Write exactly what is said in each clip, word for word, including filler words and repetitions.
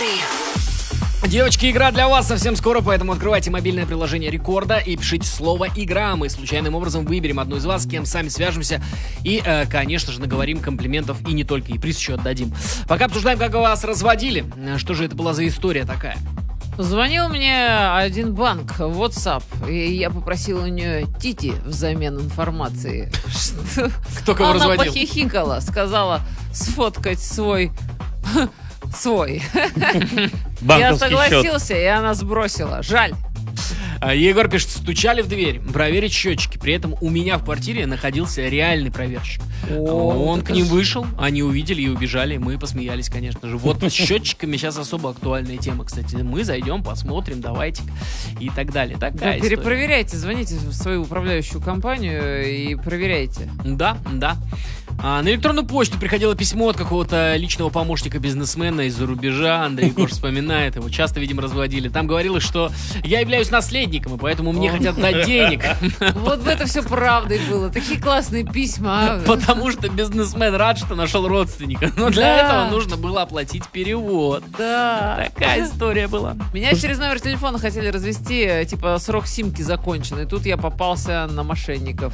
истории. Девочки, игра для вас совсем скоро, поэтому открывайте мобильное приложение Рекорда и пишите слово «Игра». Мы случайным образом выберем одну из вас, с кем сами свяжемся и, э, конечно же, наговорим комплиментов и не только, и приз еще отдадим. Пока обсуждаем, как вас разводили. Что же это была за история такая? Звонил мне один банк в WhatsApp, и я попросил у нее Тити взамен информации. Что? Кто кого Она разводил? похихикала, сказала сфоткать свой... свой. Я согласился, и она сбросила. Жаль. Егор пишет, стучали в дверь проверить счетчики. При этом у меня в квартире находился реальный проверщик. О, Он это к ним ж- вышел, они увидели и убежали. Мы посмеялись, конечно же. Вот с счетчиками сейчас особо актуальная тема, кстати. Мы зайдем, посмотрим, давайте и так далее. Да, Такая история. перепроверяйте, звоните в свою управляющую компанию и проверяйте. Да, да. А, на электронную почту приходило письмо от какого-то личного помощника бизнесмена из-за рубежа. Андрей Егор вспоминает, его часто, видимо, разводили. Там говорилось, что я являюсь наследником, и поэтому мне хотят дать денег. Вот бы это все правдой было. Такие классные письма. а. Потому что бизнесмен рад, что нашел родственника. Но для Да. этого нужно было оплатить перевод. Да. Такая история была. Меня через номер телефона хотели развести, э, типа срок симки закончен. И тут я попался на мошенников.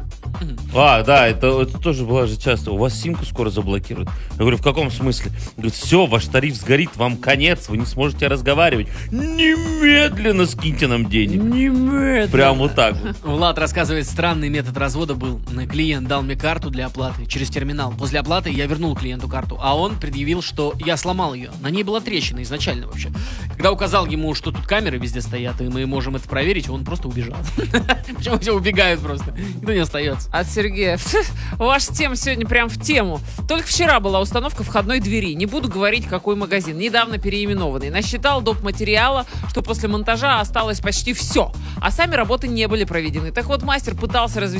А, да, это, это тоже было же часто. У вас симку скоро заблокируют. Я говорю, в каком смысле? Говорит, все, ваш тариф сгорит, вам конец, вы не сможете разговаривать. Немедленно скиньте нам денег. Немедленно. Прям вот так вот. Влад рассказывает, странный метод развода был. Клиент дал мне карту для оплаты через терминал. После оплаты я вернул клиенту карту, а он предъявил, что я сломал ее. На ней была трещина изначально вообще. Когда указал ему, что тут камеры везде стоят, и мы можем это проверить, он просто убежал. Почему все убегают просто? Никто не остается. От Сергея. Ваша тема сегодня прям в тему. Только вчера была установка входной двери. Не буду говорить, какой магазин. Недавно переименованный. Насчитал доп. Материала, что после монтажа осталось почти все. А сами работы не были проведены. Так вот, мастер пытался развести